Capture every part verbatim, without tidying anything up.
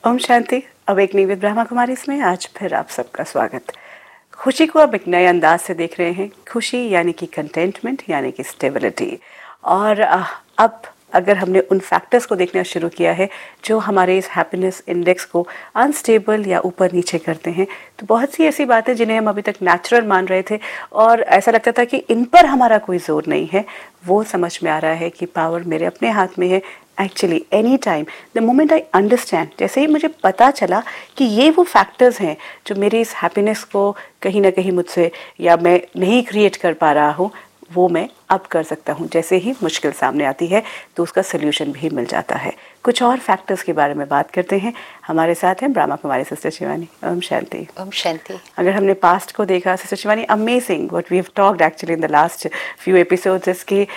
Om Shanti. Awakening with Brahma Kumari इसमें आज फिर आप सबका स्वागत। खुशी को अब एक नए अंदाज से देख रहे हैं। खुशी यानी कि कंटेंटमेंट यानी कि स्टेबिलिटी। और अब अगर हमने उन फैक्टर्स को देखना शुरू किया है जो हमारे इस हैप्पीनेस इंडेक्स को अनस्टेबल या ऊपर नीचे करते हैं, तो बहुत सी ऐसी बातें जिन्हें हम अभी तक नेचुरल मान रहे थे और ऐसा लगता था कि इन पर हमारा कोई जोर नहीं है, वो समझ में आ रहा है कि पावर मेरे अपने हाथ में है। Actually any time the moment I understand, जैसे ही मुझे पता चला कि ये वो फैक्टर्स हैं जो मेरी इस हैप्पीनेस को कहीं ना कहीं मुझसे या मैं नहीं क्रिएट कर पा रहा हूँ, वो मैं अब कर सकता हूँ। जैसे ही मुश्किल सामने आती है तो उसका सोल्यूशन भी मिल जाता है। कुछ और फैक्टर्स के बारे में बात करते हैं। हमारे साथ हैं ब्रह्मा कुमारी सिस्टर शिवानी। ओम शांति। ओम शांति। अगर हमने पास्ट को देखा sister Shivani, amazing what we have talked actually in the last few episodes, इसके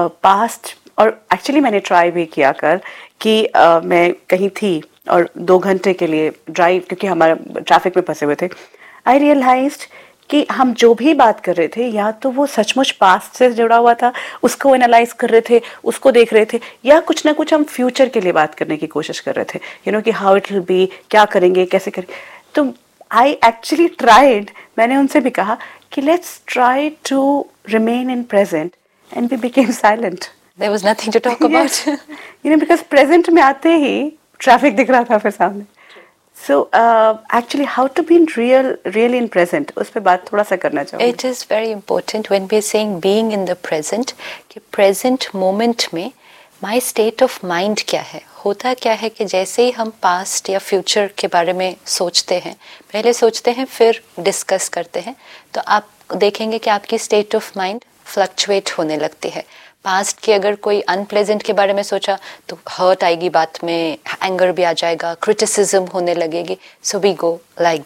पास्ट और एक्चुअली मैंने ट्राई भी किया कर कि uh, मैं कहीं थी और दो घंटे के लिए ड्राइव, क्योंकि हमारा ट्रैफिक में फंसे हुए थे। आई रियलाइज्ड कि हम जो भी बात कर रहे थे या तो वो सचमुच पास्ट से जुड़ा हुआ था, उसको एनालाइज कर रहे थे, उसको देख रहे थे, या कुछ ना कुछ हम फ्यूचर के लिए बात करने की कोशिश कर रहे थे, यू नो कि हाउ इट विल बी, क्या करेंगे, कैसे करेंगे। तो आई एक्चुअली ट्राइड, मैंने उनसे भी कहा कि let's try to remain in present, and we became silent. There was nothing to talk about. You know, because present में आते ही ट्रैफिक दिख रहा था फिर सामने। So uh, actually, how to be in real, really in present, उस पे बात थोड़ा सा करना चाहूँगी। It is very important when we are saying being in the present, कि present moment में my state of mind क्या है। होता क्या है कि जैसे ही हम past या future के बारे में सोचते हैं, पहले सोचते हैं फिर discuss करते हैं, तो आप देखेंगे कि आपकी state of mind fluctuate होने लगती है। पास्ट की अगर कोई अनप्लेजेंट के बारे में सोचा तो हर्ट आएगी बात में, एंगर भी आ जाएगा, क्रिटिसिज्म होने लगेगी। So we go like